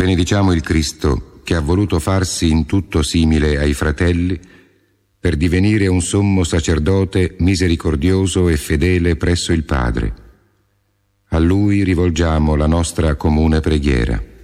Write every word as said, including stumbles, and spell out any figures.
benediciamo il Cristo che ha voluto farsi in tutto simile ai fratelli per divenire un sommo sacerdote misericordioso e fedele presso il Padre. A Lui rivolgiamo la nostra comune preghiera.